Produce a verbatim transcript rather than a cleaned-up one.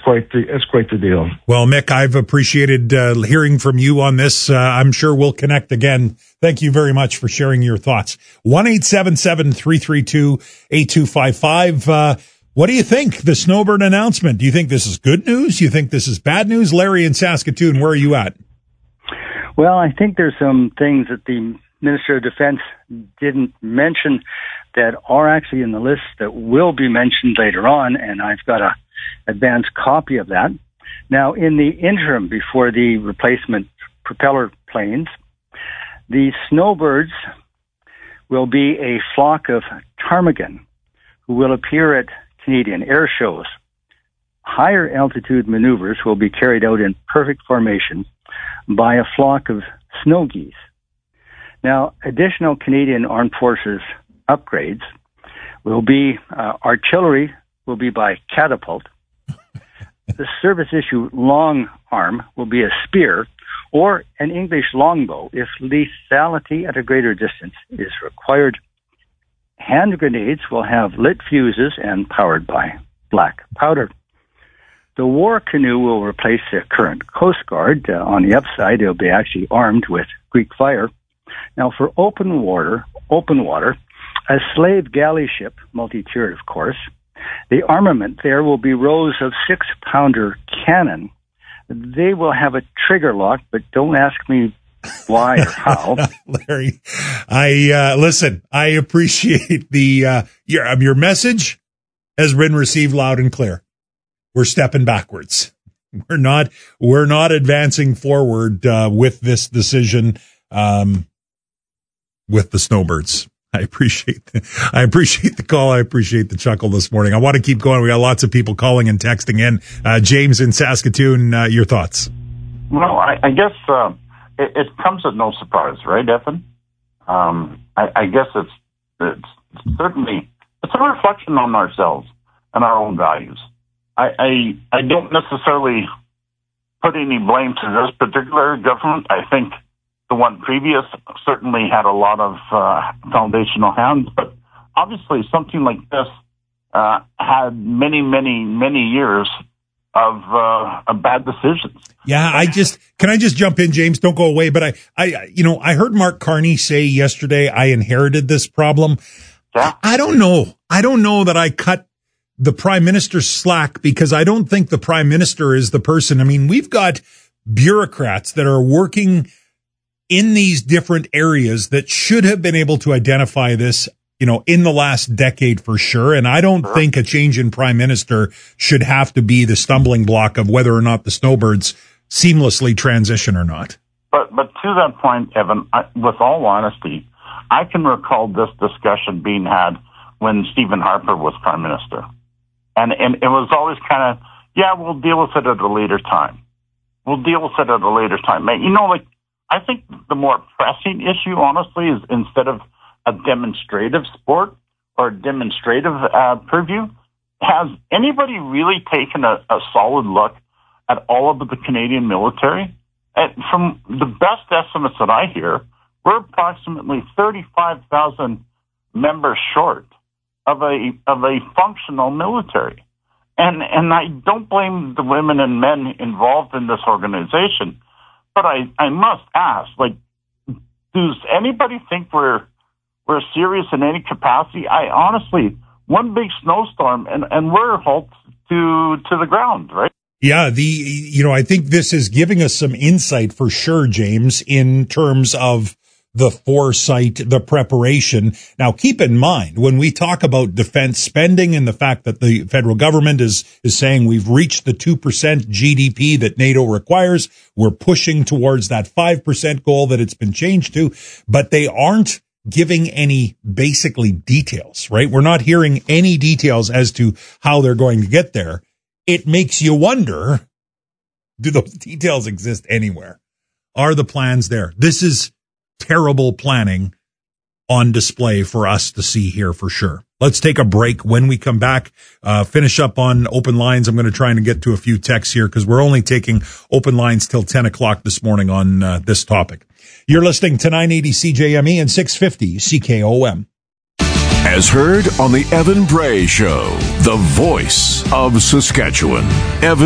quite the it's quite the deal. Well, Mick, I've appreciated uh, hearing from you on this. Uh, I'm sure we'll connect again. Thank you very much for sharing your thoughts. one eight seven seven, three three two, eight two five five. Uh, what do you think? The Snowbird announcement. Do you think this is good news? Do you think this is bad news? Larry in Saskatoon, where are you at? Well, I think there's some things that the Minister of Defense didn't mention that are actually in the list that will be mentioned later on, and I've got a advanced copy of that. Now, in the interim, before the replacement propeller planes, the Snowbirds will be a flock of ptarmigan who will appear at Canadian air shows. Higher altitude maneuvers will be carried out in perfect formation by a flock of snow geese. Now, additional Canadian Armed Forces upgrades will be uh, artillery will be by catapult. The service issue long arm will be a spear or an English longbow if lethality at a greater distance is required. Hand grenades will have lit fuses and powered by black powder. The war canoe will replace the current Coast Guard. Uh, on the upside, it'll be actually armed with Greek fire. Now, for open water, open water, a slave galley ship, multi-tiered, of course, the armament there will be rows of six-pounder cannon. They will have a trigger lock, but don't ask me why or how. Larry, I uh, listen. I appreciate the uh, your um, your message has been received loud and clear. We're stepping backwards. We're not. We're not advancing forward uh, with this decision. Um, with the Snowbirds. I appreciate the, I appreciate the call. I appreciate the chuckle this morning. I want to keep going. We got lots of people calling and texting in. Uh, James in Saskatoon, uh, your thoughts? Well, I, I guess uh, it, it comes as no surprise, right, Evan? Um, I, I guess it's, it's certainly it's a reflection on ourselves and our own values. I, I I don't necessarily put any blame to this particular government. I think the one previous certainly had a lot of uh, foundational hands, but obviously something like this uh, had many, many, many years of, uh, of bad decisions. Yeah, I just can I just jump in, James? Don't go away. But I, I, you know, I heard Mark Carney say yesterday I inherited this problem. Yeah. I don't know. I don't know that I cut the prime minister slack because I don't think the prime minister is the person. I mean, we've got bureaucrats that are working in these different areas that should have been able to identify this, you know, in the last decade for sure. And I don't sure. think a change in prime minister should have to be the stumbling block of whether or not the Snowbirds seamlessly transition or not. But but to that point, Evan, I, with all honesty, I can recall this discussion being had when Stephen Harper was prime minister. And, and it was always kind of, yeah, we'll deal with it at a later time. We'll deal with it at a later time. You know, like, I think the more pressing issue, honestly, is instead of a demonstrative sport or a demonstrative uh, purview, has anybody really taken a, a solid look at all of the Canadian military? And from the best estimates that I hear, we're approximately thirty-five thousand members short of a of a functional military. And and I don't blame the women and men involved in this organization. But I, I must ask, like, does anybody think we're we're serious in any capacity? I honestly, one big snowstorm and, and we're hauled to to the ground, right? Yeah, the you know, I think this is giving us some insight for sure, James, in terms of the foresight, the preparation. Now, keep in mind, when we talk about defense spending and the fact that the federal government is, is saying we've reached the two percent G D P that NATO requires, we're pushing towards that five percent goal that it's been changed to, but they aren't giving any basically details, right? We're not hearing any details as to how they're going to get there. It makes you wonder, do those details exist anywhere? Are the plans there? This is terrible planning on display for us to see here for sure. Let's take a break. When we come back, uh, finish up on open lines. I'm going to try and get to a few texts here because we're only taking open lines till ten o'clock this morning on uh, this topic. You're listening to nine eighty C J M E and six fifty C K O M. As heard on the Evan Bray Show, the voice of Saskatchewan. Evan